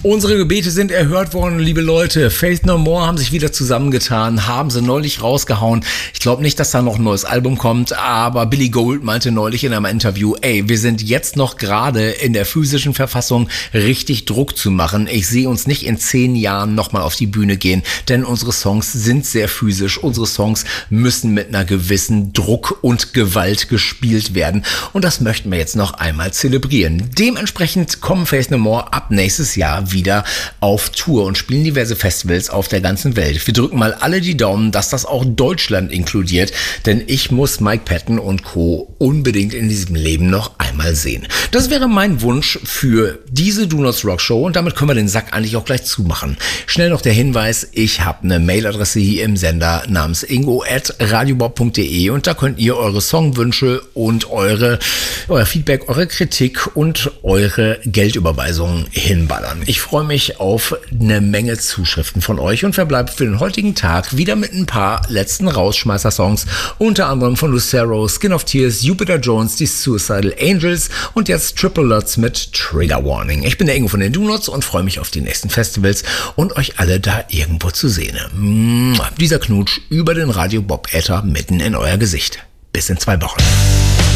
Unsere Gebete sind erhört worden, liebe Leute. Faith No More haben sich wieder zusammengetan, haben sie neulich rausgehauen. Ich glaube nicht, dass da noch ein neues Album kommt, aber Billy Gold meinte neulich in einem Interview, wir sind jetzt noch gerade in der physischen Verfassung, richtig Druck zu machen. Ich sehe uns nicht in 10 Jahren nochmal auf die Bühne gehen, denn unsere Songs sind sehr physisch. Unsere Songs müssen mit einer gewissen Druck und Gewalt gespielt werden. Und das möchten wir jetzt noch einmal zelebrieren. Dementsprechend kommen Faith No More ab nächstes Jahr wieder auf Tour und spielen diverse Festivals auf der ganzen Welt. Wir drücken mal alle die Daumen, dass das auch Deutschland inkludiert, denn ich muss Mike Patton und Co. unbedingt in diesem Leben noch einmal sehen. Das wäre mein Wunsch für diese Do Nots Rock Show und damit können wir den Sack eigentlich auch gleich zumachen. Schnell noch der Hinweis, ich habe eine Mailadresse hier im Sender namens ingo@radiobob.de und da könnt ihr eure Songwünsche und euer Feedback, eure Kritik und eure Geldüberweisungen hinballern. Ich freue mich auf eine Menge Zuschriften von euch und verbleibe für den heutigen Tag wieder mit ein paar letzten Rausschmeißer-Songs, unter anderem von Lucero, Skin of Tears, Jupiter Jones, die Suicidal Angels und jetzt Triple Lutz mit Trigger Warning. Ich bin der Ingo von den Do Nots und freue mich auf die nächsten Festivals und euch alle da irgendwo zu sehen. Dieser Knutsch über den Radio Bob Äther mitten in euer Gesicht. Bis in 2 Wochen.